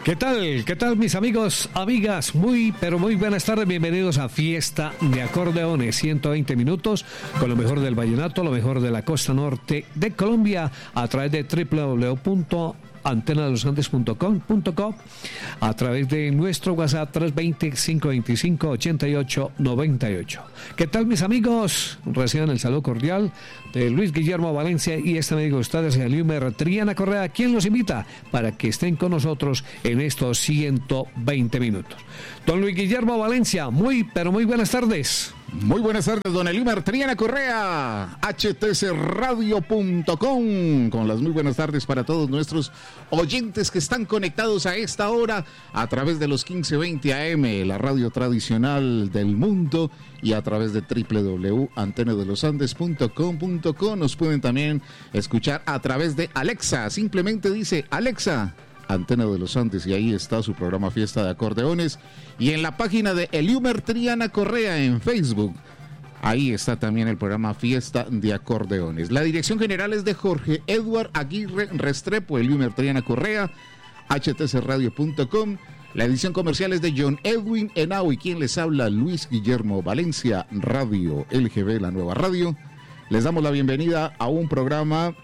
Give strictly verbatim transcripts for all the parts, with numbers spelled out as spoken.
¿Qué tal? ¿Qué tal, mis amigos, amigas? Muy, pero muy buenas tardes. Bienvenidos a Fiesta de Acordeones. ciento veinte minutos con lo mejor del vallenato, lo mejor de la costa norte de Colombia a través de doble u doble u doble u punto antena de los andes punto com punto co, a través de nuestro WhatsApp tres dos cero, cinco dos cinco, ocho ocho nueve ocho. ¿Qué tal, mis amigos? Reciban el saludo cordial de Luis Guillermo Valencia y este amigo de ustedes, Eliumer Triana Correa, quien los invita para que estén con nosotros en estos ciento veinte minutos. Don Luis Guillermo Valencia, muy, pero muy buenas tardes. Muy buenas tardes, don Eliumer Triana Correa, H T C radio punto com, con las muy buenas tardes para todos nuestros oyentes que están conectados a esta hora a través de los quince veinte A M, la radio tradicional del mundo, y a través de doble u doble u doble u punto antena de los andes punto com punto co. Nos pueden también escuchar a través de Alexa, simplemente dice Alexa, Antena de los Andes, y ahí está su programa Fiesta de Acordeones, y en la página de Eliumer Triana Correa en Facebook, ahí está también el programa Fiesta de Acordeones. La dirección general es de Jorge Edward Aguirre Restrepo, Eliumer Triana Correa, H T C radio punto com. La edición comercial es de John Edwin Henao, y quien les habla, Luis Guillermo Valencia, Radio L G B, la nueva radio. Les damos la bienvenida a un programa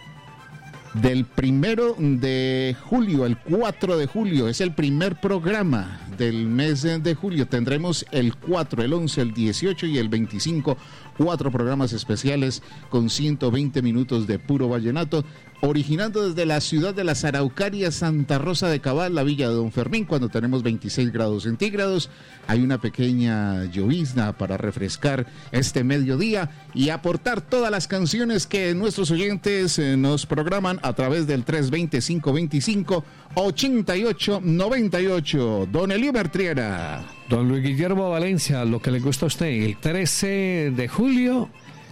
del primero de julio, el cuatro de julio, es el primer programa del mes de julio. Tendremos el cuatro, el once, el dieciocho y el veinticinco, cuatro programas especiales con ciento veinte minutos de puro vallenato, originando desde la ciudad de las Araucarias, Santa Rosa de Cabal, la villa de Don Fermín, cuando tenemos veintiséis grados centígrados. Hay una pequeña llovizna para refrescar este mediodía y aportar todas las canciones que nuestros oyentes eh, nos programan a través del tres dos cero, cinco dos cinco, ocho ocho nueve ocho. Don Eliumer Triana. Don Luis Guillermo Valencia, lo que le gusta a usted, el trece de julio,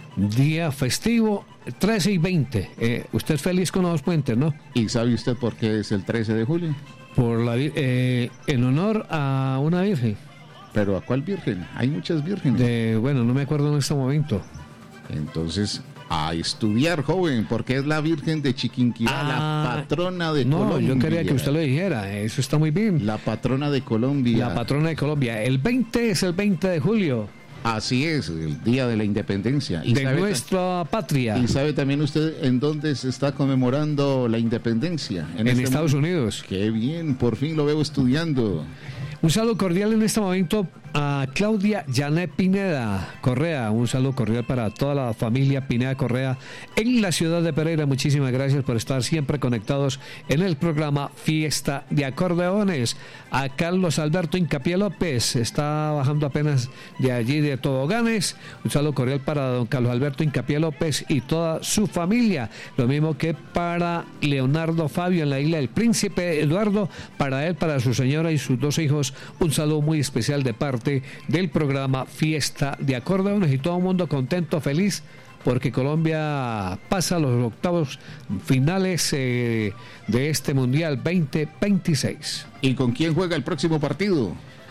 día festivo, trece y veinte. Eh, usted es feliz con los puentes, ¿no? ¿Y sabe usted por qué es el trece de julio? Por la eh, en honor a una virgen. ¿Pero a cuál virgen? Hay muchas vírgenes. De, bueno, no me acuerdo en este momento. Entonces, a estudiar, joven, porque es la Virgen de Chiquinquirá, ah, la patrona de no, Colombia. No, yo quería que usted lo dijera, eso está muy bien. La patrona de Colombia. La patrona de Colombia. El veinte es el veinte de julio. Así es, el día de la independencia. Y de nuestra patria. ¿Y sabe también usted en dónde se está conmemorando la independencia? En, en este Estados momento. Unidos. Qué bien, por fin lo veo estudiando. Un saludo cordial en este momento a Claudia Janet Pineda Correa. Un saludo cordial para toda la familia Pineda Correa en la ciudad de Pereira. Muchísimas gracias por estar siempre conectados en el programa Fiesta de Acordeones. A Carlos Alberto Incapié López, está bajando apenas de allí de Toboganes. Un saludo cordial para don Carlos Alberto Incapié López y toda su familia. Lo mismo que para Leonardo Fabio en la isla del Príncipe Eduardo, para él, para su señora y sus dos hijos. Un saludo muy especial de parte del programa Fiesta de Acordeones, y todo el mundo contento, feliz, porque Colombia pasa a los octavos finales eh, de este Mundial veinte veintiséis. ¿Y con quién juega el próximo partido?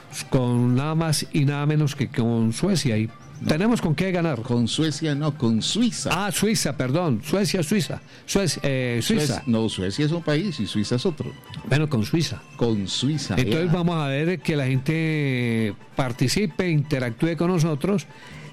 Con nada más y nada menos que con Suecia, y no. Tenemos con qué ganar. Con Suecia no, con Suiza. Ah, Suiza, perdón. Suecia, Suiza. Suecia, eh, Suiza. Suecia. No, Suecia es un país y Suiza es otro. Bueno, con Suiza. Con Suiza. Entonces ya. Vamos a ver que la gente participe, interactúe con nosotros,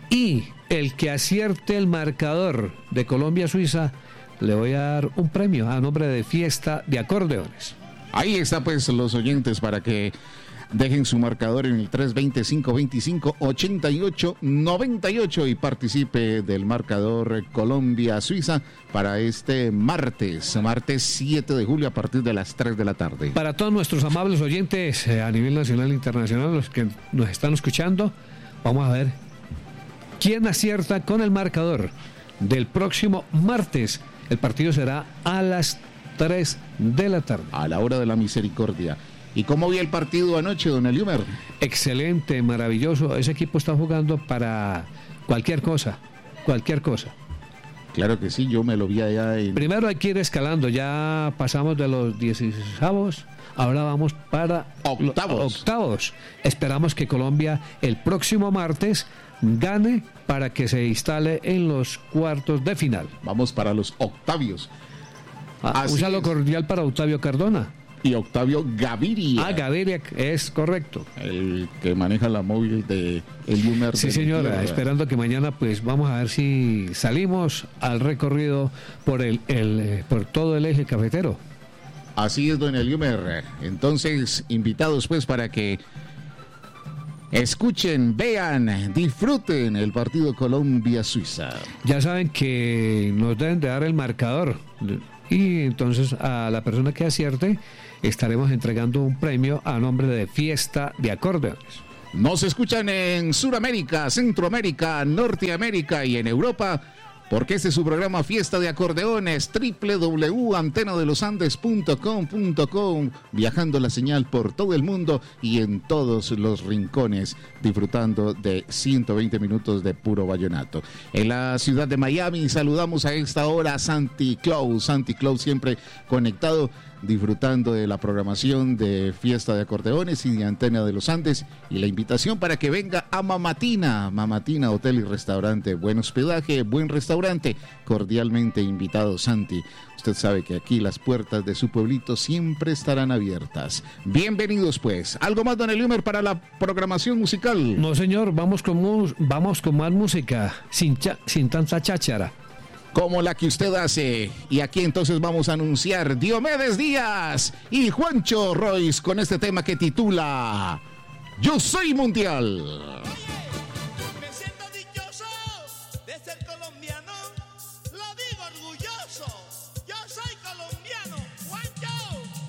y el que acierte el marcador de Colombia-Suiza, le voy a dar un premio a nombre de Fiesta de Acordeones. Ahí está, pues, los oyentes para que dejen su marcador en el tres dos cero, cinco dos cinco, ocho ocho nueve ocho y participe del marcador Colombia-Suiza para este martes, martes siete de julio a partir de las tres de la tarde. Para todos nuestros amables oyentes eh, a nivel nacional e internacional, los que nos están escuchando, vamos a ver quién acierta con el marcador del próximo martes. El partido será a las tres de la tarde. A la hora de la misericordia. ¿Y cómo vio el partido anoche, don Eliumer? Excelente, maravilloso. Ese equipo está jugando para cualquier cosa, cualquier cosa. Claro que sí, yo me lo vi allá en... Primero hay que ir escalando, ya pasamos de los dieciséisavos, ahora vamos para octavos. octavos. Esperamos que Colombia el próximo martes gane para que se instale en los cuartos de final. Vamos para los octavios. Ah, un saludo cordial para Octavio Cardona. Y Octavio Gaviria. Ah, Gaviria, es correcto. El que maneja la móvil de Eliumer. Sí, señora, esperando que mañana pues vamos a ver si salimos al recorrido por el, el por todo el eje cafetero. Así es, don Eliumer. Entonces, invitados pues para que escuchen, vean, disfruten el partido Colombia-Suiza. Ya saben que nos deben de dar el marcador y entonces a la persona que acierte estaremos entregando un premio a nombre de Fiesta de Acordeones. Nos escuchan en Sudamérica, Centroamérica, Norteamérica y en Europa, porque este es su programa Fiesta de Acordeones, doble u doble u doble u punto antena de los andes punto com punto co, viajando la señal por todo el mundo y en todos los rincones, disfrutando de ciento veinte minutos de puro vallenato. En la ciudad de Miami saludamos a esta hora a Santi Claus, Santi Claus siempre conectado, disfrutando de la programación de Fiesta de Acordeones y de Antena de los Andes, y la invitación para que venga a Mamatina, Mamatina Hotel y Restaurante, buen hospedaje, buen restaurante, cordialmente invitado Santi. Usted sabe que aquí las puertas de su pueblito siempre estarán abiertas. Bienvenidos pues. ¿Algo más, don Eliumer, para la programación musical? No, señor, vamos con, mus- vamos con más música, sin, cha- sin tanta cháchara. Como la que usted hace. Y aquí entonces vamos a anunciar Diomedes Díaz y Juancho Royce con este tema que titula Yo Soy Mundial.